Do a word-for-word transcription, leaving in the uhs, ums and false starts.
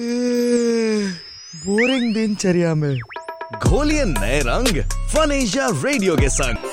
Boring दिनचर्या में घोलिए नए रंग फन एशिया रेडियो के संग।